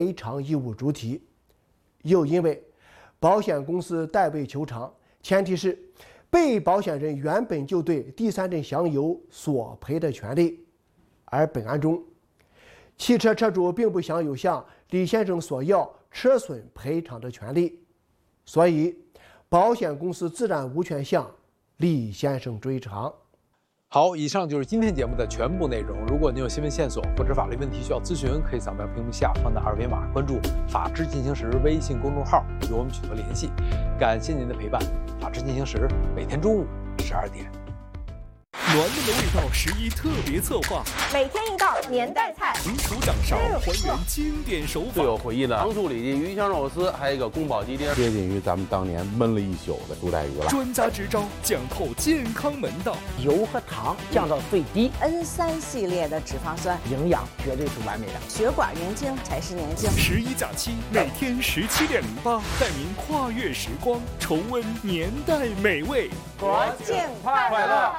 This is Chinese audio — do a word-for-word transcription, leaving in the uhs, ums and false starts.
赔偿义务主体，又因为保险公司代为求偿，前提是被保险人原本就对第三人享有索赔的权利，而本案中，汽车车主并不享有向李先生索要车损赔偿的权利，所以保险公司自然无权向李先生追偿。 好，以上就是今天节目的全部内容。如果您有新闻线索或者法律问题需要咨询，可以扫描屏幕下方的二维码，关注“法治进行时”微信公众号与我们取得联系。感谢您的陪伴，法治进行时每天中午十二点。 暖嫩的味道十一特别策划， 每天一道年代菜， 厨厨掌勺，还原经典手法。 最有回忆的糖醋里脊、鱼香肉丝，还有一个宫保鸡丁， 接近于咱们当年焖了一宿的猪带鱼了。 专家支招，讲透健康门道， 油和糖降到最低。 N 三 系列的脂肪酸， 营养绝对是完美的。 血管年轻才是年轻。 十一假期，每天十七点零八，带您跨越时光，重温年代美味。 国庆快乐！